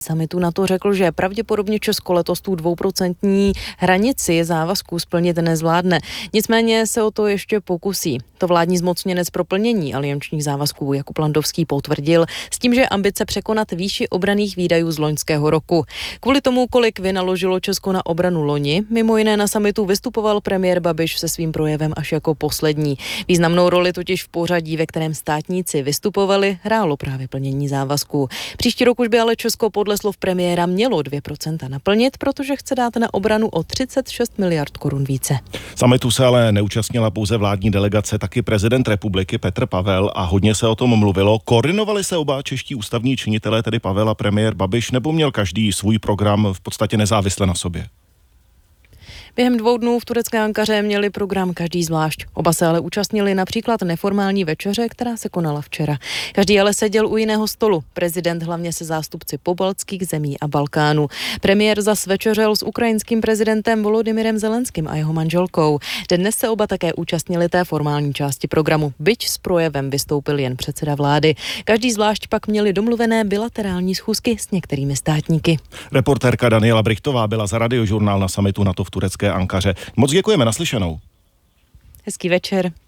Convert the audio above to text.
Summitu NATO řekl, že pravděpodobně Česko letos tu 2% hranici závazků splnit nezvládne. Nicméně se o to ještě pokusí. To vládní zmocněnec pro plnění aliančních závazků Jakub Landovský potvrdil s tím, že ambice překonat výši obranných výdajů z loňského roku. Kvůli tomu, kolik vynaložilo Česko na obranu loni, mimo jiné na summitu vystupoval premiér Babiš se svým projevem až jako poslední. Významnou roli totiž v pořadí, ve kterém státníci vystupovali, hrálo právě plnění závazků. Příští rok už by ale Česko podle slov premiéra mělo 2% naplnit, protože chce dát na obranu o 36 miliard korun více. Summitu se ale neúčastnila pouze vládní delegace, taky prezident republiky Petr Pavel a hodně se o tom mluvilo. Koordinovali se oba čeští ústavní činitelé, tedy Pavel a premiér Babiš, nebo měl každý svůj program v podstatě nezávisle na sobě? Během 2 dnů v turecké Ankaře měli program každý zvlášť. Oba se ale účastnili například neformální večeře, která se konala včera. Každý ale seděl u jiného stolu. Prezident hlavně se zástupci pobaltských zemí a Balkánu. Premiér zas večeřel s ukrajinským prezidentem Volodymyrem Zelenským a jeho manželkou. Dnes se oba také účastnili té formální části programu. Byť s projevem vystoupil jen předseda vlády. Každý zvlášť pak měli domluvené bilaterální schůzky s některými státníky. Reportérka Daniela Brichtová byla za Radiožurnál na summitu NATO v turecké Ankaře. Moc děkujeme, naslyšenou. Hezký večer.